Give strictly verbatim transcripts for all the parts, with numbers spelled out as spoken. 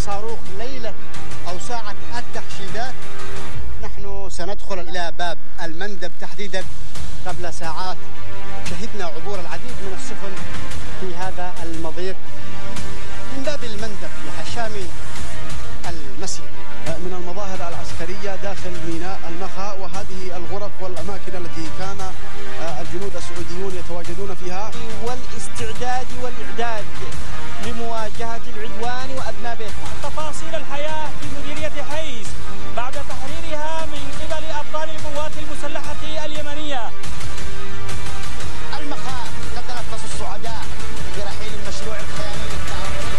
بصاروخ ليلة أو ساعة التحشيدات. نحن سندخل إلى باب المندب تحديدا قبل ساعات. شهدنا عبور العديد من السفن في هذا المضيق من باب المندب لحشام المسير. من المظاهر العسكرية داخل ميناء المخا، وهذه الغرف والأماكن التي كان الجنود السعوديون يتواجدون فيها. والاستعداد والإعداد لمواجهة العدوان وأذنابه. تفاصيل الحياة في مديرية حيس بعد تحريرها من قبل أبطال القوات المسلحة اليمنية. المخا تتنفس السعداء برحيل المشروع الخيالي للتعاون.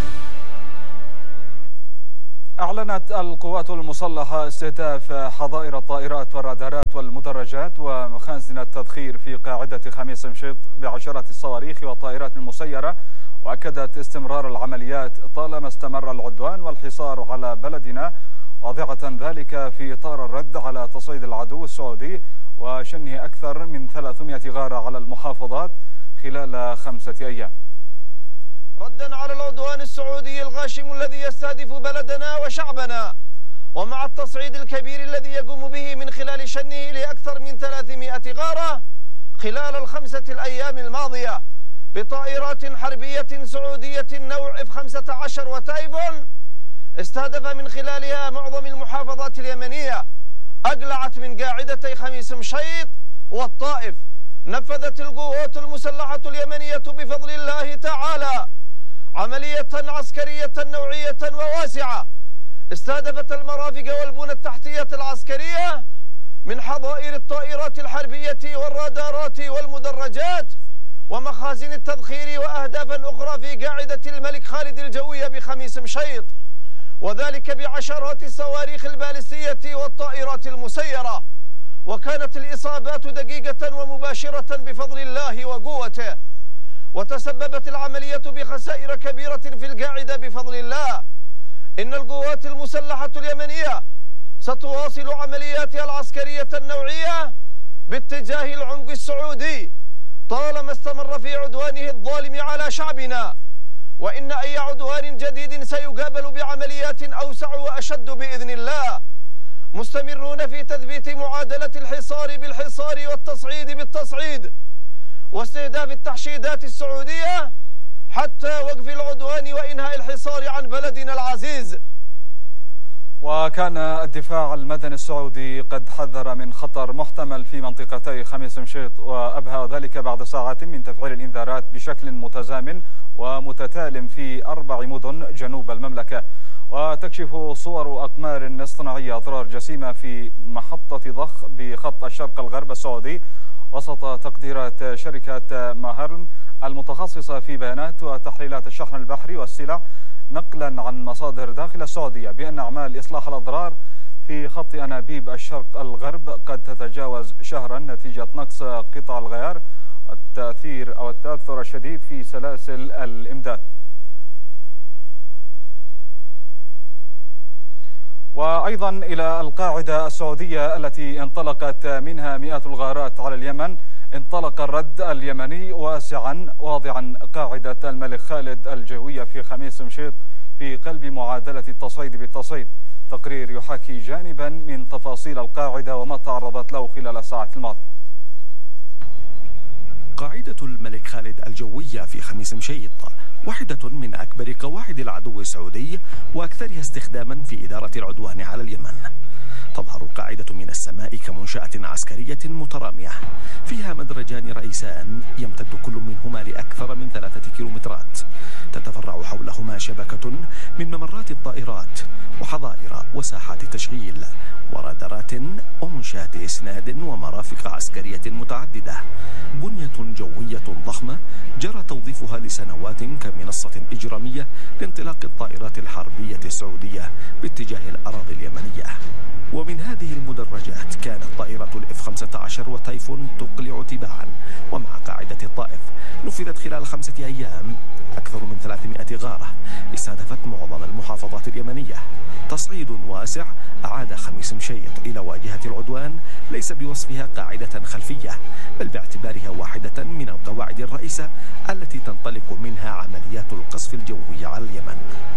أعلنت القوات المسلحة استهداف حظائر الطائرات والرادارات والمدرجات ومخازن التذخير في قاعدة خميس مشيط بعشرات الصواريخ والطائرات المسيرة، وأكدت استمرار العمليات طالما استمر العدوان والحصار على بلدنا، واضعة ذلك في إطار الرد على تصعيد العدو السعودي وشنه أكثر من ثلاثمائة غارة على المحافظات خلال خمسة أيام. ردا على العدوان السعودي الغاشم الذي يستهدف بلدنا وشعبنا، ومع التصعيد الكبير الذي يقوم به من خلال شنه لأكثر من ثلاثمائة غارة خلال الخمسة الأيام الماضية بطائرات حربية سعودية نوع إف خمسة عشر وتايفون، استهدف من خلالها معظم المحافظات اليمنية، أقلعت من قاعدتي خميس مشيط والطائف. نفذت القوات المسلحة اليمنية بفضل الله تعالى عملية عسكرية نوعية وواسعة استهدفت المرافق والبنى التحتية العسكرية من حظائر الطائرات الحربية والرادارات والمدرجات ومخازن التذخير وأهدافا أخرى في قاعدة الملك خالد الجوية بخميس مشيط، وذلك بعشرات الصواريخ البالستية والطائرات المسيرة. وكانت الإصابات دقيقة ومباشرة بفضل الله وقوته، وتسببت العملية بخسائر كبيرة في القاعدة بفضل الله. إن القوات المسلحة اليمنية ستواصل عملياتها العسكرية النوعية باتجاه العمق السعودي طالما استمر في عدوانه الظالم على شعبنا، وإن أي عدوان جديد سيقابل بعمليات أوسع وأشد بإذن الله، مستمرون في تثبيت معادلة الحصار بالحصار والتصعيد بالتصعيد واستهداف التحشيدات السعودية حتى وقف العدوان وإنهاء الحصار عن بلدنا العزيز. وكان الدفاع المدني السعودي قد حذر من خطر محتمل في منطقتي خميس مشيط، وأبهى ذلك بعد ساعات من تفعيل الإنذارات بشكل متزامن ومتتال في أربع مدن جنوب المملكة. وتكشف صور أقمار اصطناعية أضرار جسيمة في محطة ضخ بخط الشرق الغرب السعودي وسط تقديرات شركة ماهرم المتخصصة في بيانات وتحليلات الشحن البحري والسلع نقلا عن مصادر داخل السعودية بأن أعمال إصلاح الأضرار في خط أنابيب الشرق الغرب قد تتجاوز شهرا نتيجة نقص قطع الغيار والتأثير أو التأثر الشديد في سلاسل الإمداد. وأيضا إلى القاعدة السعودية التي انطلقت منها مئات الغارات على اليمن، انطلق الرد اليمني واسعا واضعا قاعدة الملك خالد الجوية في خميس مشيط في قلب معادلة التصعيد بالتصعيد. تقرير يحاكي جانبا من تفاصيل القاعدة وما تعرضت له خلال الساعات الماضية. قاعدة الملك خالد الجوية في خميس مشيط واحدة من أكبر قواعد العدو السعودي وأكثرها استخداما في إدارة العدوان على اليمن. تظهر القاعدة من السماء كمنشأة عسكرية مترامية فيها مدرجان رئيسان يمتد كل منهما لأكثر من ثلاثة كيلومترات، تتفرع حولهما شبكة من ممرات الطائرات وحظائر وساحات تشغيل ورادارات ومنشآت إسناد ومرافق عسكرية متعددة. بنية جوية ضخمة جرى توظيفها لسنوات كمنصة إجرامية لانطلاق الطائرات الحربية السعودية باتجاه الأراضي اليمنية. ومن هذه المدرجات كانت طائرة الإف خمسة عشر وتايفون تقلع تباعا، ومع قاعدة الطائف نفذت خلال خمسة أيام أكثر من ثلاثمائة غارة استهدفت معظم المحافظات اليمنية، تصعيد واسع أعاد خميس مشيط إلى واجهة العدوان ليس بوصفها قاعدة خلفية، بل باعتبارها واحدة من القواعد الرئيسة التي تنطلق منها عمليات القصف الجوي على اليمن.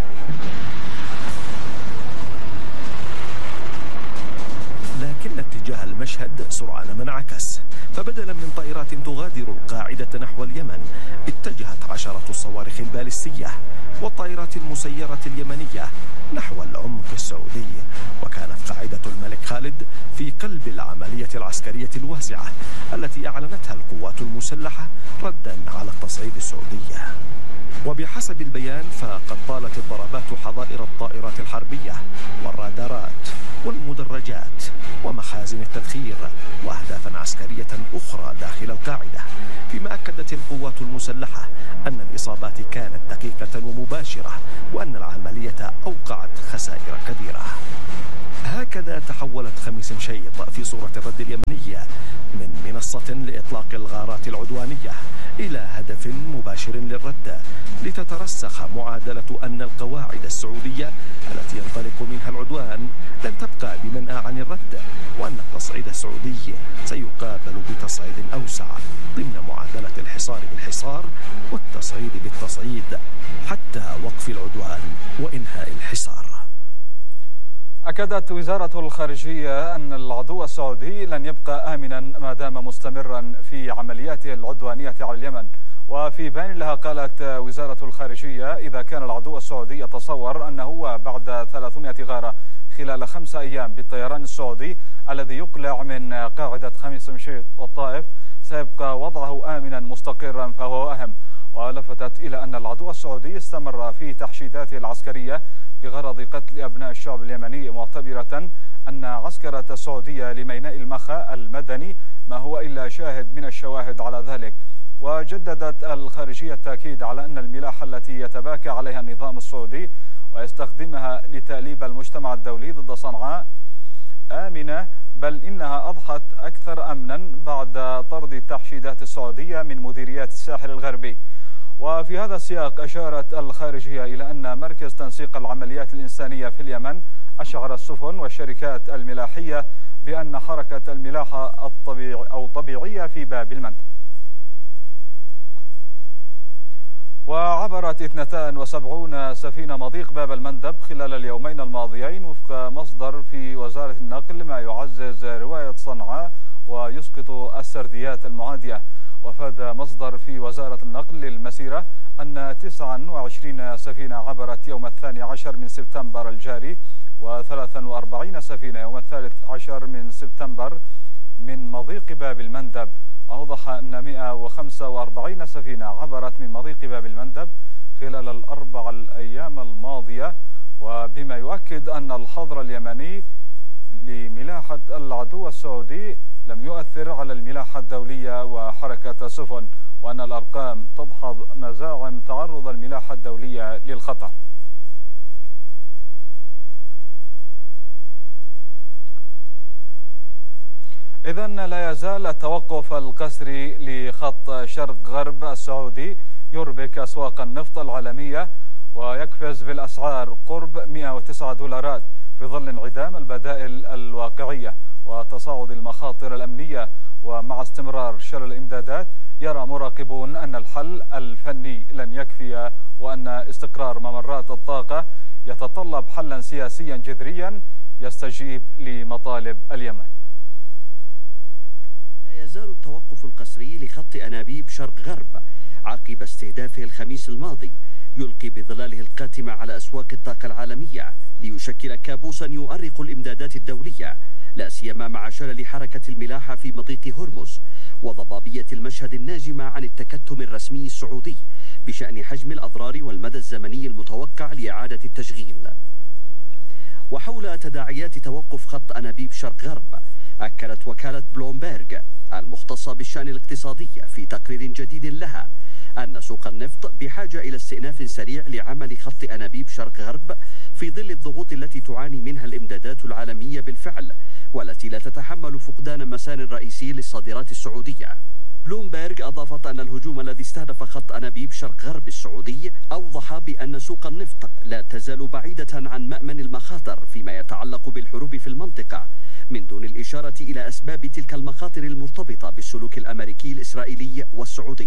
لكن اتجاه المشهد سرعان ما انعكس، فبدلا من طائرات تغادر القاعدة نحو اليمن اتجهت عشرة الصواريخ البالستية والطائرات المسيرة اليمنية نحو العمق السعودي. وكانت قاعدة الملك خالد في قلب العملية العسكرية الواسعة التي أعلنتها القوات المسلحة ردا على التصعيد السعودي. وبحسب البيان فقد طالت الضربات حظائر الطائرات الحربية والرادارات والمدرجات ومخازن التذخير وأهدافا عسكرية أخرى داخل القاعدة، فيما أكدت القوات المسلحة أن الإصابات كانت دقيقة ومباشرة وأن العملية أوقعت خسائر كبيرة. هكذا تحولت خميس مشيط في صورة الرد اليمنية من منصة لإطلاق الغارات العدوانية إلى هدف مباشر للرد، لتترسخ معادلة أن القواعد السعودية التي ينطلق منها العدوان لن تبقى بمنأى عن الرد، وأن التصعيد السعودي سيقابل بتصعيد أوسع ضمن معادلة الحصار بالحصار والتصعيد بالتصعيد حتى وقف العدوان وإنهاء الحصار. أكدت وزارة الخارجية أن العدو السعودي لن يبقى آمنا ما دام مستمرا في عملياته العدوانية على اليمن. وفي بيان لها قالت وزارة الخارجية: إذا كان العدو السعودي يتصور أنه بعد ثلاثمائة غارة خلال خمسة أيام بالطيران السعودي الذي يقلع من قاعدة خميس مشيط والطائف سيبقى وضعه آمنا مستقرا فهو وهم. ولفتت إلى أن العدو السعودي استمر في تحشيداته العسكرية بغرض قتل أبناء الشعب اليمني، معتبرة أن عسكرة السعودية لميناء المخا المدني ما هو إلا شاهد من الشواهد على ذلك. وجددت الخارجية التأكيد على أن الملاحة التي يتباكى عليها النظام السعودي ويستخدمها لتأليب المجتمع الدولي ضد صنعاء آمنة، بل إنها أضحت أكثر أمنا بعد طرد التحشيدات السعودية من مديريات الساحل الغربي. وفي هذا السياق أشارت الخارجية إلى أن مركز تنسيق العمليات الإنسانية في اليمن أشعر السفن والشركات الملاحية بأن حركة الملاحة الطبيعي أو طبيعية في باب المندب. وعبرت اثنتان وسبعون سفينة مضيق باب المندب خلال اليومين الماضيين وفق مصدر في وزارة النقل، ما يعزز رواية صنعاء ويسقط السرديات المعادية. وفاد مصدر في وزارة النقل للمسيرة أن تسعة وعشرين سفينة عبرت يوم الثاني عشر من سبتمبر الجاري وثلاث وأربعين سفينة يوم الثالث عشر من سبتمبر من مضيق باب المندب. أوضح أن مئة وخمسة وأربعين سفينة عبرت من مضيق باب المندب خلال الأربع الأيام الماضية، وبما يؤكد أن الحظر اليمني لملاحة العدو السعودي لم يؤثر على الملاحة الدولية وحركة السفن، وأن الأرقام تدحض مزاعم تعرض الملاحة الدولية للخطر. إذن لا يزال التوقف القسري لخط شرق غرب السعودي يربك أسواق النفط العالمية ويقفز بالأسعار قرب مئة وتسعة دولارات في ظل انعدام البدائل الواقعية وتصاعد المخاطر الأمنية. ومع استمرار شل الإمدادات يرى مراقبون أن الحل الفني لن يكفي، وأن استقرار ممرات الطاقة يتطلب حلا سياسيا جذريا يستجيب لمطالب اليمن. لا يزال التوقف القسري لخط أنابيب شرق غرب عقب استهدافه الخميس الماضي يلقي بظلاله القاتمة على أسواق الطاقة العالمية ليشكل كابوسا يؤرق الإمدادات الدولية، لا سيما مع شلل حركة الملاحة في مضيق هرمز وضبابية المشهد الناجمة عن التكتم الرسمي السعودي بشأن حجم الأضرار والمدى الزمني المتوقع لإعادة التشغيل. وحول تداعيات توقف خط أنابيب شرق غرب أكدت وكالة بلومبيرغ المختصة بالشأن الاقتصادي في تقرير جديد لها أن سوق النفط بحاجة إلى استئناف سريع لعمل خط أنابيب شرق غرب في ظل الضغوط التي تعاني منها الإمدادات العالمية بالفعل، والتي لا تتحمل فقدان مسار رئيسي للصادرات السعودية. بلومبيرغ أضافت أن الهجوم الذي استهدف خط أنابيب شرق غرب السعودي أوضح بأن سوق النفط لا تزال بعيدة عن مأمن المخاطر فيما يتعلق بالحروب في المنطقة، من دون الإشارة إلى أسباب تلك المخاطر المرتبطة بالسلوك الأمريكي الإسرائيلي والسعودي.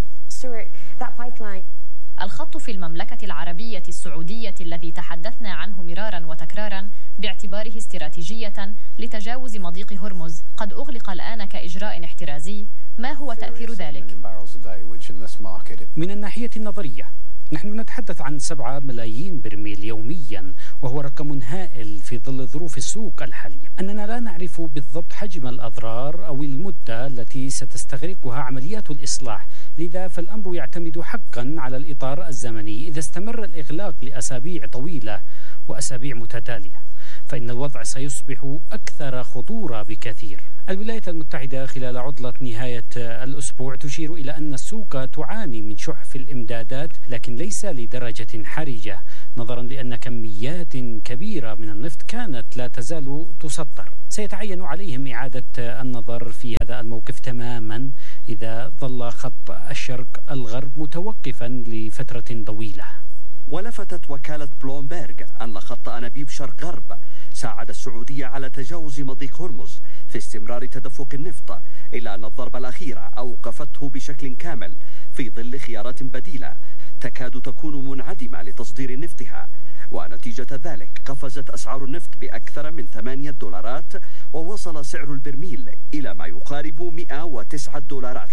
الخط في المملكة العربية السعودية الذي تحدثنا عنه مرارا وتكرارا باعتباره استراتيجية لتجاوز مضيق هرمز قد أغلق الآن كإجراء احترازي، ما هو تأثير ذلك؟ من الناحية النظرية نحن نتحدث عن سبعة ملايين برميل يوميا، وهو رقم هائل في ظل ظروف السوق الحالية. أننا لا نعرف بالضبط حجم الأضرار أو المدة التي ستستغرقها عمليات الإصلاح، لذا فالأمر يعتمد حقا على الإطار الزمني. إذا استمر الإغلاق لأسابيع طويلة وأسابيع متتالية فإن الوضع سيصبح أكثر خطورة بكثير. الولايات المتحدة خلال عطلة نهاية الأسبوع تشير إلى أن السوق تعاني من شح في الإمدادات، لكن ليس لدرجة حرجة، نظرا لأن كميات كبيرة من النفط كانت لا تزال تسطر. سيتعين عليهم إعادة النظر في هذا الموقف تماما إذا ظل خط الشرق الغرب متوقفا لفترة طويلة. ولفتت وكالة بلومبيرغ أن خط أنابيب شرق غرب ساعد السعودية على تجاوز مضيق هرمز في استمرار تدفق النفط، إلا أن الضربة الأخيرة أوقفته بشكل كامل في ظل خيارات بديلة تكاد تكون منعدمة لتصدير نفطها، ونتيجة ذلك قفزت أسعار النفط بأكثر من ثمانية دولارات، ووصل سعر البرميل إلى ما يقارب مئة وتسعة دولارات.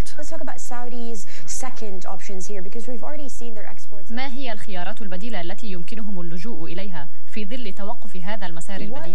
ما هي الخيارات البديلة التي يمكنهم اللجوء إليها في ظل توقف هذا المسار البديل؟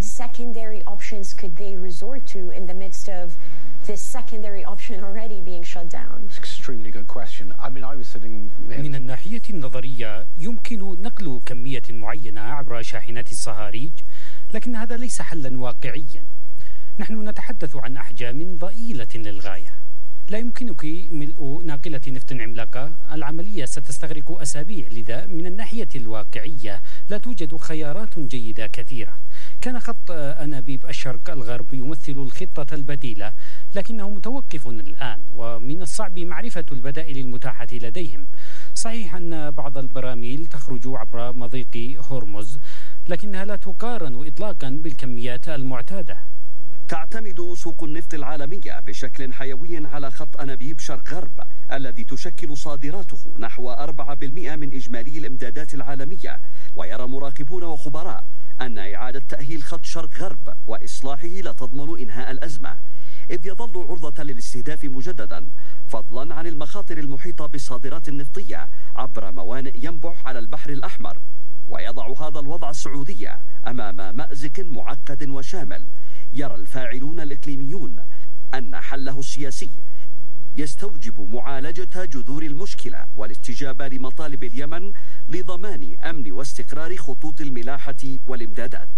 من الناحية النظرية يمكن نقل كمية معينة عبر شاحنات الصهاريج، لكن هذا ليس حلا واقعيا. نحن نتحدث عن أحجام ضئيلة للغاية. لا يمكنك ملء ناقلة نفط عملاقة، العملية ستستغرق أسابيع، لذا من الناحية الواقعية لا توجد خيارات جيدة كثيرة. كان خط أنابيب الشرق الغرب يمثل الخطة البديلة، لكنه متوقف الآن، ومن الصعب معرفة البدائل المتاحة لديهم. صحيح أن بعض البراميل تخرج عبر مضيق هرمز، لكنها لا تقارن إطلاقا بالكميات المعتادة. تعتمد سوق النفط العالمية بشكل حيوي على خط أنابيب شرق غرب الذي تشكل صادراته نحو أربعة بالمئة من إجمالي الإمدادات العالمية، ويرى مراقبون وخبراء أن إعادة تأهيل خط شرق غرب وإصلاحه لا تضمن إنهاء الأزمة، إذ يظل عرضة للاستهداف مجددا، فضلا عن المخاطر المحيطة بالصادرات النفطية عبر موانئ ينبع على البحر الأحمر. ويضع هذا الوضع السعودية أمام مأزق معقد وشامل. يرى الفاعلون الإقليميون أن حله السياسي يستوجب معالجة جذور المشكلة والاستجابة لمطالب اليمن لضمان أمن واستقرار خطوط الملاحة والإمدادات.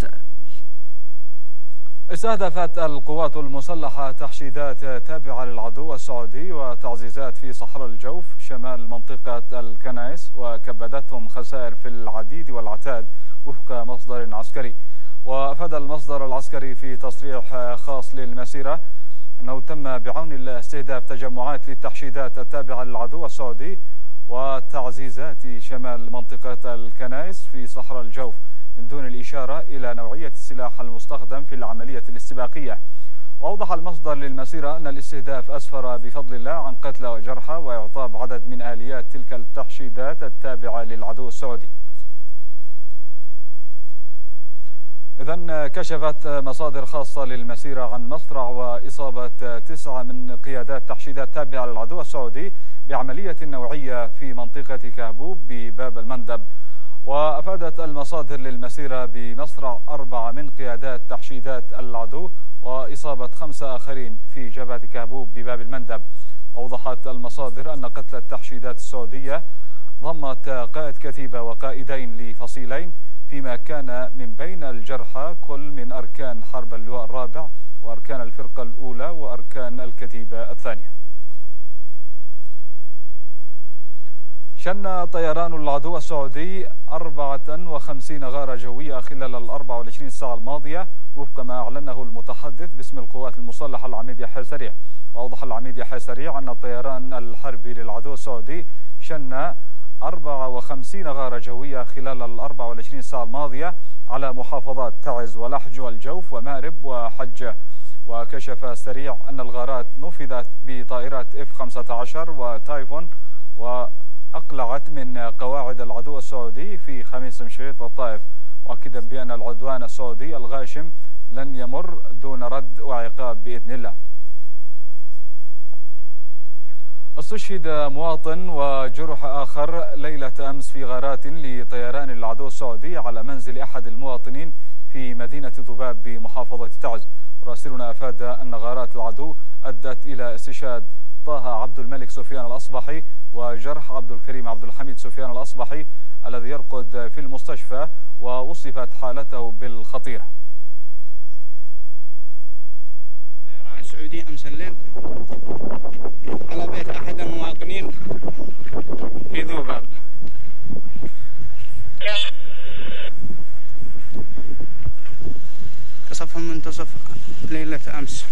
استهدفت القوات المسلحة تحشيدات تابعة للعدو السعودي وتعزيزات في صحراء الجوف شمال منطقة الكنائس، وكبدتهم خسائر في العديد والعتاد وفق مصدر عسكري. وأفاد المصدر العسكري في تصريح خاص للمسيرة أنه تم بعون الله استهداف تجمعات للتحشيدات التابعة للعدو السعودي وتعزيزات شمال منطقة الكنائس في صحراء الجوف، من دون الإشارة إلى نوعية السلاح المستخدم في العملية الاستباقية. وأوضح المصدر للمسيرة أن الاستهداف أسفر بفضل الله عن قتلى وجرحى وإعطاب عدد من آليات تلك التحشيدات التابعة للعدو السعودي. إذن كشفت مصادر خاصة للمسيرة عن مصرع وإصابة تسعة من قيادات تحشيدات تابعة للعدو السعودي بعملية نوعية في منطقة كهبوب بباب المندب. وأفادت المصادر للمسيرة بمصرع أربعة من قيادات تحشيدات العدو وإصابة خمسة آخرين في جبهة كهبوب بباب المندب. أوضحت المصادر أن قتل التحشيدات السعودية ضمت قائد كتيبة وقائدين لفصيلين، فيما كان من بين الجرحى كل من أركان حرب اللواء الرابع وأركان الفرقة الأولى وأركان الكتيبة الثانية. شن طيران العدو السعودي أربعة وخمسين غارة جوية خلال الأربع والعشرين ساعة الماضية وفق ما أعلنه المتحدث باسم القوات المسلحة العميد يحيى سريع. وأوضح العميد يحيى سريع أن الطيران الحربي للعدو السعودي شن أربعة وخمسين غارة جوية خلال ال أربع وعشرين ساعة الماضية على محافظات تعز ولحج والجوف ومأرب وحجة. وكشف سريع أن الغارات نفذت بطائرات إف خمسة عشر وتايفون وأقلعت من قواعد العدو السعودي في خميس مشيط والطائف، مؤكدا بأن العدوان السعودي الغاشم لن يمر دون رد وعقاب بإذن الله. استشهد مواطن وجرح آخر ليلة أمس في غارات لطيران العدو السعودي على منزل أحد المواطنين في مدينة ذباب بمحافظة تعز. مراسلنا أفاد أن غارات العدو أدت إلى استشهاد طه عبد الملك سفيان الأصبحي وجرح عبد الكريم عبد الحميد سفيان الأصبحي الذي يرقد في المستشفى، ووصفت حالته بالخطيرة. الطيران السعودي أمس الليل على بيت أحد المواطنين في ذوباب. قصفهم منتصف ليلة أمس